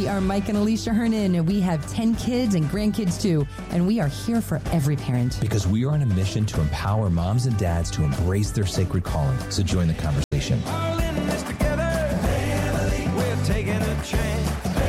are Mike and Alicia Hernan, and we have 10 kids and grandkids too, and we are here for every parent. Because we are on a mission to empower moms and dads to embrace their sacred calling. So join the conversation. All in this together, family, we're taking a chance.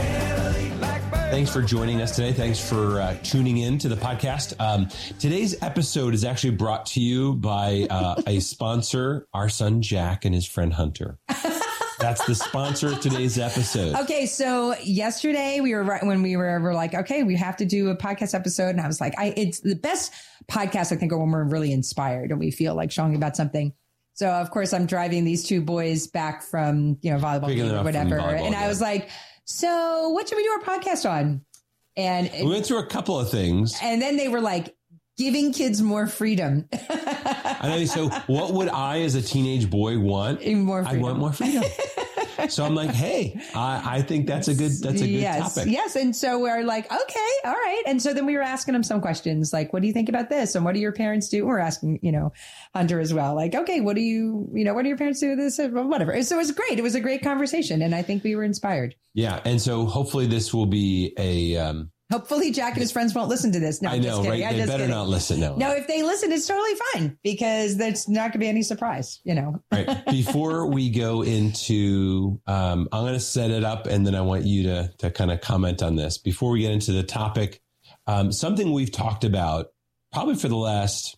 Thanks for joining us today. Thanks for tuning in to the podcast. Today's episode is actually brought to you by a sponsor, our son Jack and his friend Hunter. That's the sponsor of today's episode. Okay, so yesterday we were like, okay, we have to do a podcast episode, and I was like, it's the best podcast I think when we're really inspired and we feel like showing about something. So of course I'm driving these two boys back from volleyball game or whatever, and I was like, so what should we do our podcast on? And we went through a couple of things. And then they were like, giving kids more freedom. I know. So what would I as a teenage boy want? More freedom. I want more freedom. So I'm like, hey, I think that's a good topic. Yes. And so we're like, okay, all right. And so then we were asking them some questions like, what do you think about this? And what do your parents do? We're asking, Hunter as well. Like, okay, what do your parents do with this? Whatever. So it was great. It was a great conversation. And I think we were inspired. Yeah. And so hopefully this will be hopefully Jack and his friends won't listen to this. No, I know, right? They better not listen. No, if they listen, it's totally fine because there's not going to be any surprise, Right. Before we go into, I'm going to set it up and then I want you to kind of comment on this. Before we get into the topic, something we've talked about probably for the last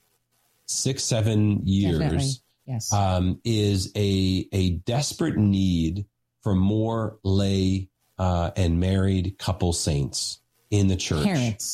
6-7 years yes. Is a desperate need for more lay and married couple saints in the church.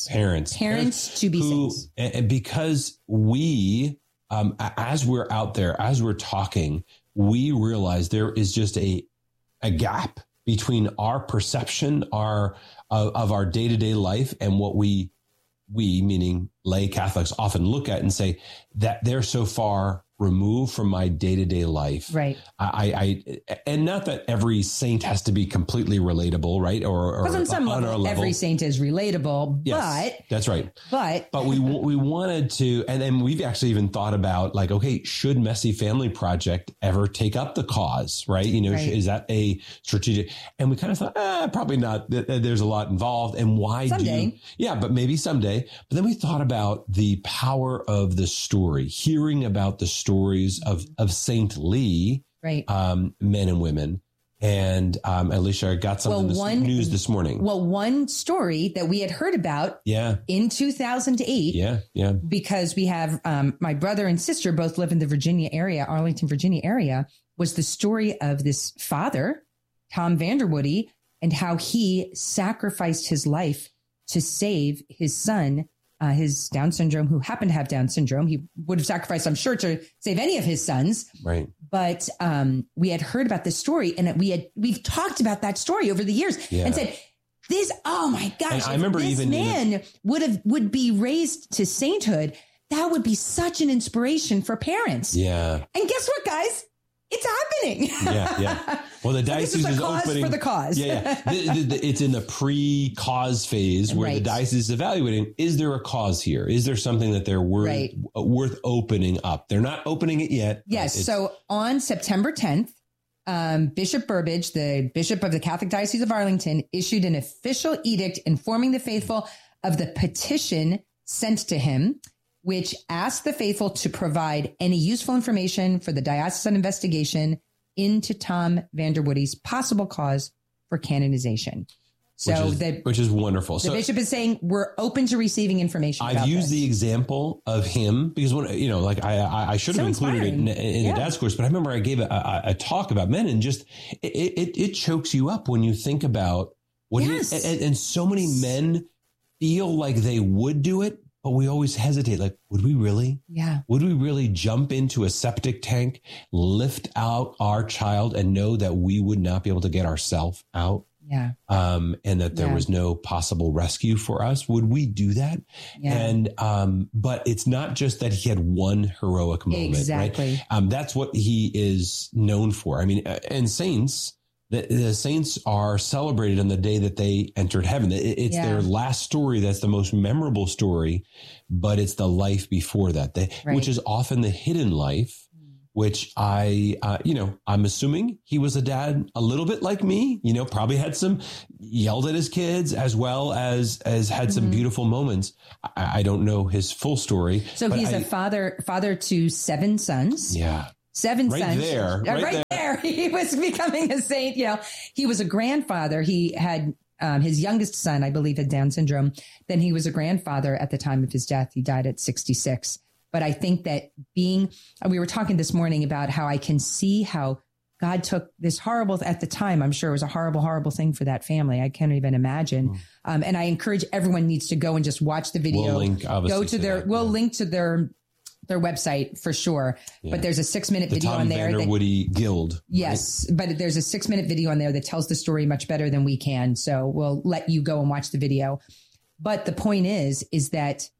Parents to be saints. Because we, as we're out there, as we're talking, we realize there is just a gap between our perception of our day-to-day life and what we meaning lay Catholics often look at and say that they're so far removed from my day-to-day life. Right. And not that every saint has to be completely relatable, right? Or on some level, every saint is relatable, yes, but that's right. But we wanted to, and we've actually even thought about like, okay, should Messy Family Project ever take up the cause, right? Right. Is that a strategic? And we kind of thought, probably not. There's a lot involved, and why? Someday. But maybe someday. But then we thought about the power of the story, hearing about the stories of Saint Lee, right? Men and women. And Alicia, I got something news this morning. Well, one story that we had heard about in 2008. Yeah. Because we have my brother and sister both live in the Virginia area, Arlington, Virginia area, was the story of this father, Tom Vanderwoody, and how he sacrificed his life to save his son, his Down syndrome, who happened to have Down syndrome. He would have sacrificed, I'm sure, to save any of his sons. Right. But we had heard about this story, and we've talked about that story over the years and said, oh my gosh, and I remember this even man would be raised to sainthood, that would be such an inspiration for parents. Yeah. And guess what, guys? It's happening. Yeah. Well, the diocese is opening for the cause. Yeah. It's in the pre-cause phase where the diocese is evaluating, is there a cause here? Is there something that they're worth opening up? They're not opening it yet. Yes. So on September 10th, Bishop Burbidge, the Bishop of the Catholic Diocese of Arlington, issued an official edict informing the faithful of the petition sent to him, which asked the faithful to provide any useful information for the diocesan investigation into Tom Vanderwoody's possible cause for canonization. So which is wonderful. The bishop is saying we're open to receiving information. I've used the example of him because I should have included it in the dad's course, but I remember I gave a talk about men, and just it chokes you up when you think about what and so many men feel like they would do it. But we always hesitate. Like, would we really? Yeah. Would we really jump into a septic tank, lift out our child, and know that we would not be able to get ourselves out? Yeah. And that there was no possible rescue for us? Would we do that? Yeah. And, but it's not just that he had one heroic moment, exactly. Right? That's what he is known for. I mean, and saints, the saints are celebrated on the day that they entered heaven. It's their last story that's the most memorable story, but it's the life before that, which is often the hidden life, which I'm assuming he was a dad a little bit like me, probably had some yelled at his kids as well as had some beautiful moments. I don't know his full story. So he's a father to 7 sons. Yeah. 7 right sons. There. Right there. He was becoming a saint. He was a grandfather. He had his youngest son, I believe, had Down syndrome. Then he was a grandfather at the time of his death. He died at 66. But I think that we were talking this morning about how I can see how God took this horrible, at the time, I'm sure it was a horrible, horrible thing for that family. I can't even imagine. And I encourage everyone needs to go and just watch the video. We'll link to their website for sure. Yeah. But there's a 6-minute video on there. The Tom Vander Woody Guild. Yes. Right? But there's a 6-minute video on there that tells the story much better than we can. So we'll let you go and watch the video. But the point is that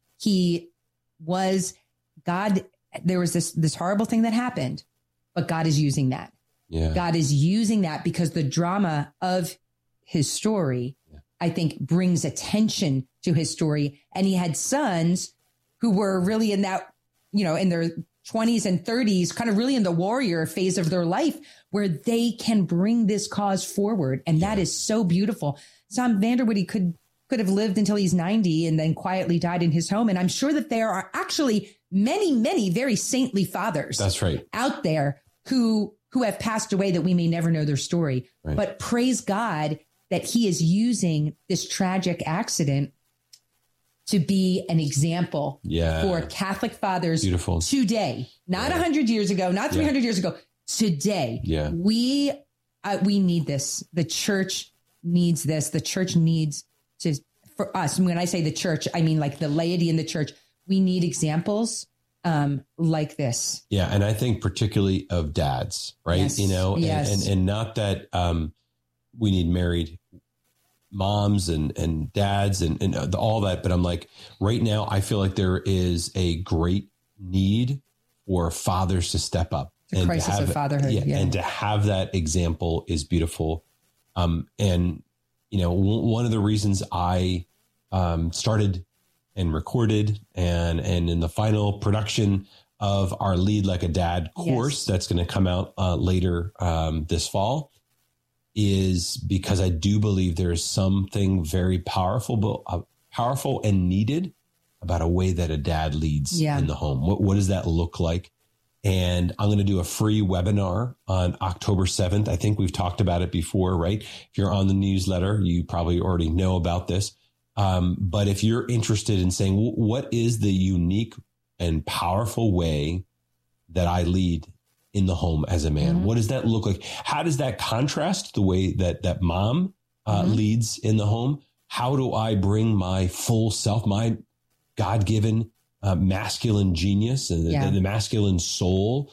God, there was this horrible thing that happened, but God is using that. Yeah. God is using that because the drama of his story, I think, brings attention to his story. And he had sons who were really in that, in their 20s and 30s, kind of really in the warrior phase of their life, where they can bring this cause forward. And that is so beautiful. Tom Vander Woody could have lived until he's 90 and then quietly died in his home. And I'm sure that there are actually many, many very saintly fathers. That's right. Out there who have passed away that we may never know their story. Right. But praise God that he is using this tragic accident to be an example for Catholic fathers today, not 100 years ago, not 300 years ago, today. Yeah. We need this. The church needs this. The church needs for us. And when I say the church, I mean like the laity in the church. We need examples like this. Yeah. And I think particularly of dads, right? Yes. And not that we need married moms and dads and all that. But I'm like, right now, I feel like there is a great need for fathers to step up. The crisis of fatherhood. And to have that example is beautiful. And, one of the reasons I started and recorded and in the final production of our Lead Like a Dad course that's going to come out later this fall is because I do believe there is something very powerful and needed about a way that a dad leads in the home. What does that look like? And I'm going to do a free webinar on October 7th. I think we've talked about it before, right? If you're on the newsletter, you probably already know about this. But if you're interested in saying, what is the unique and powerful way that I lead in the home as a man? Mm-hmm. What does that look like? How does that contrast the way that mom leads in the home? How do I bring my full self, my God-given masculine genius and the masculine soul?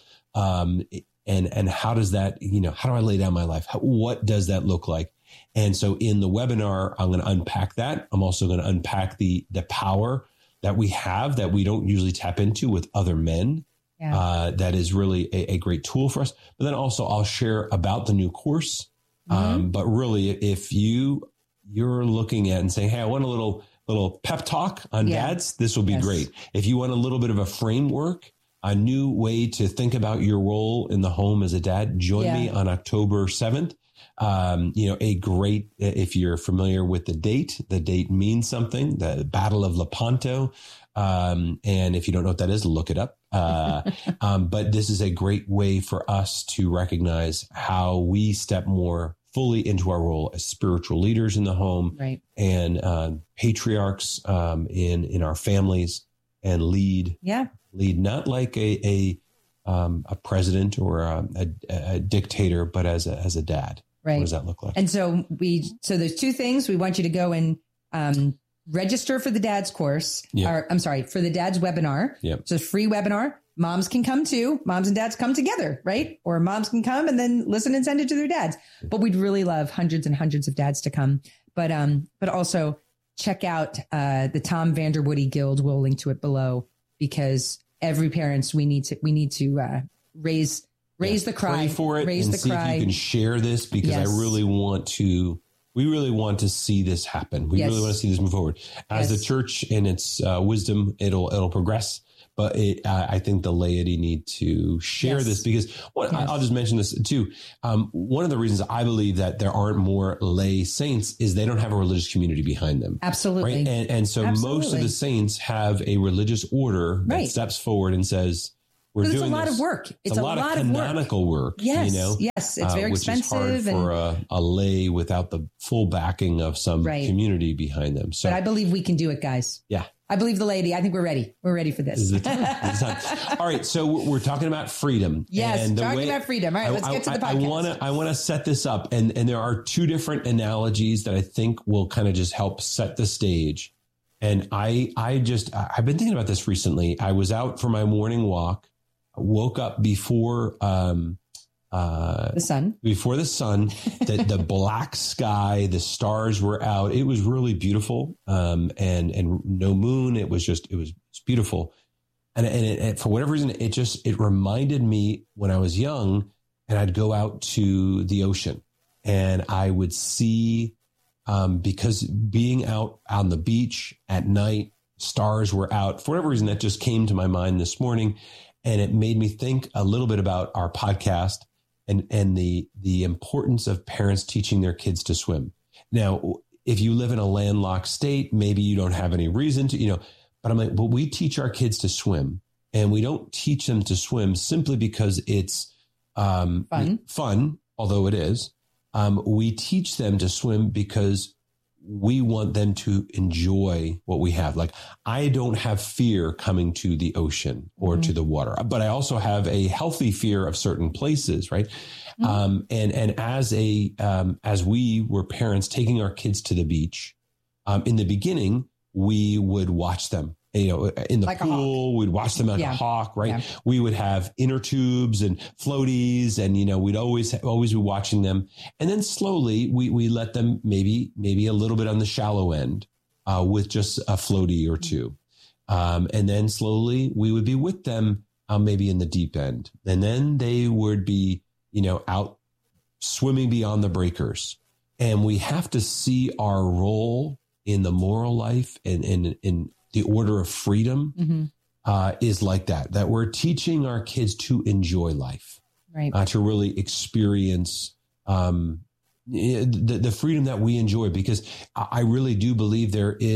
And how does that, how do I lay down my life? What does that look like? And so in the webinar, I'm going to unpack that. I'm also going to unpack the power that we have that we don't usually tap into with other men. Yeah. That is really a great tool for us. But then also I'll share about the new course. But really, if you're looking at and saying, hey, I want a little pep talk on dads, this will be great. If you want a little bit of a framework, a new way to think about your role in the home as a dad, join me on October 7th. If you're familiar with the date means something, the Battle of Lepanto. And if you don't know what that is, look it up. But this is a great way for us to recognize how we step more fully into our role as spiritual leaders in the home and patriarchs in our families and lead not like a president or a dictator, but as a dad. Right. What does that look like? And so there's two things. We want you to go and register for the dad's course, for the dad's webinar. Yep. It's a free webinar. Moms can come too. Moms and dads come together, right? Or moms can come and then listen and send it to their dads. But we'd really love hundreds and hundreds of dads to come. But also check out the Tom Vander Woody Guild. We'll link to it below because every parents, we need to raise the cry. Pray for it raise and the see cry. If you can share this because we really want to see this happen. We really want to see this move forward as the church in its wisdom. It'll progress, but I think the laity need to share this because I'll just mention this too. One of the reasons I believe that there aren't more lay saints is they don't have a religious community behind them. Absolutely. Right? And so most of the saints have a religious order that steps forward and says, we're doing it's a lot of work. It's a lot of canonical work. Yes. Yes. It's very expensive. Which is hard for a lay without the full backing of some community behind them. So, but I believe we can do it, guys. Yeah. I believe the laity. I think we're ready. We're ready for this. This is the time. All right. So we're talking about freedom. Yes. Talking about freedom. All right. Let's get to the podcast. I want to set this up. And there are two different analogies that I think will kind of just help set the stage. And I've been thinking about this recently. I was out for my morning walk. Woke up before the sun, the black sky, the stars were out. It was really beautiful. And no moon. It was beautiful. And it, for whatever reason, it reminded me when I was young and I'd go out to the ocean and I would see, because being out on the beach at night, stars were out. For whatever reason, that just came to my mind this morning. And it made me think a little bit about our podcast and the importance of parents teaching their kids to swim. Now, if you live in a landlocked state, maybe you don't have any reason to, but I'm like, but we teach our kids to swim, and we don't teach them to swim simply because it's fun, although it is. We teach them to swim because we want them to enjoy what we have. Like, I don't have fear coming to the ocean or to the water, but I also have a healthy fear of certain places. Right. And as we were parents taking our kids to the beach, in the beginning, we would watch them, in the pool, we'd watch them like a hawk, right? Yeah. We would have inner tubes and floaties and, we'd always be watching them. And then slowly we let them maybe a little bit on the shallow end, with just a floaty or two. And then slowly we would be with them, maybe in the deep end. And then they would be, out swimming beyond the breakers. And we have to see our role in the moral life and in the order of freedom, is like that we're teaching our kids to enjoy life, right? To really experience the freedom that we enjoy, because I really do believe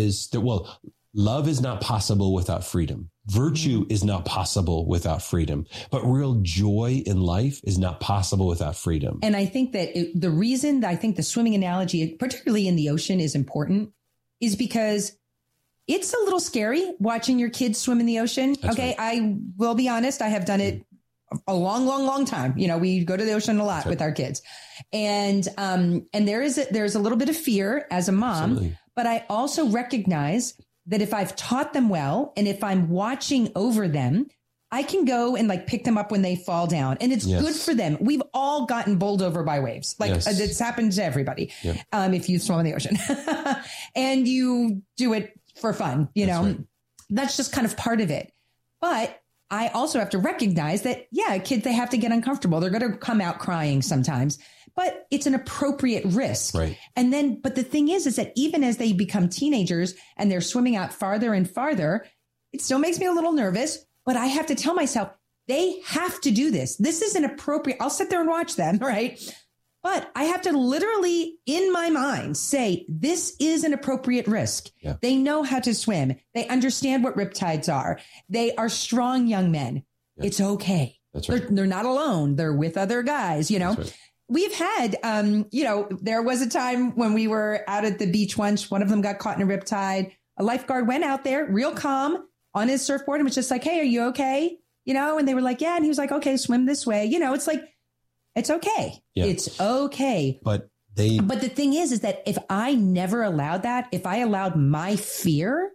love is not possible without freedom. Virtue is not possible without freedom, but real joy in life is not possible without freedom. And I think that the reason that I think the swimming analogy, particularly in the ocean, is important is because it's a little scary watching your kids swim in the ocean. That's okay. Right. I will be honest. I have done it a long, long, long time. We go to the ocean a lot with our kids, and there's a little bit of fear as a mom, absolutely. But I also recognize that if I've taught them well, and if I'm watching over them, I can go and pick them up when they fall down, and it's good for them. We've all gotten bowled over by waves. It's happened to everybody. Yep. If you swim in the ocean and you do it for fun, that's just kind of part of it. But I also have to recognize that, kids, they have to get uncomfortable. They're going to come out crying sometimes, but it's an appropriate risk. Right. And then, but the thing is that even as they become teenagers and they're swimming out farther and farther, it still makes me a little nervous, but I have to tell myself, they have to do this. This is an appropriate, I'll sit there and watch them. Right. But I have to literally, in my mind, say, this is an appropriate risk. Yeah. They know how to swim. They understand what riptides are. They are strong young men. Yeah. It's okay. That's right. They're not alone. They're with other guys, That's right. We've had, there was a time when we were out at the beach once, one of them got caught in a riptide. A lifeguard went out there real calm on his surfboard and was just like, hey, are you okay? And they were like, yeah. And he was like, okay, swim this way. It's like, it's okay. Yeah. It's okay. But the thing is that if I never allowed that, if I allowed my fear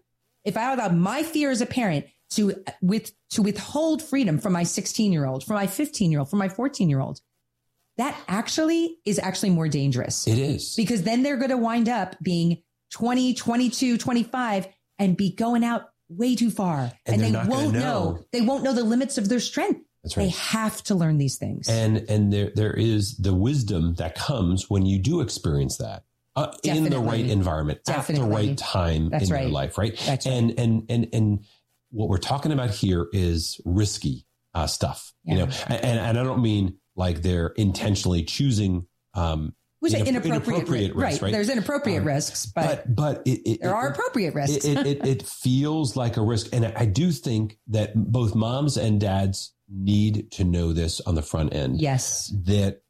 as a parent to withhold freedom from my 16-year-old, from my 15-year-old, from my 14-year-old, that is actually more dangerous. It is. Because then they're going to wind up being 20, 22, 25 and be going out way too far. And they won't know the limits of their strength. That's right. They have to learn these things. And there is the wisdom that comes when you do experience that in the right environment, at the right time in your life. Right. That's right. And what we're talking about here is risky stuff, you know, and I don't mean like they're intentionally choosing inappropriate risks, right? There's inappropriate risks, but there are appropriate risks. It feels like a risk. And I do think that both moms and dads need to know this on the front end. Yes. That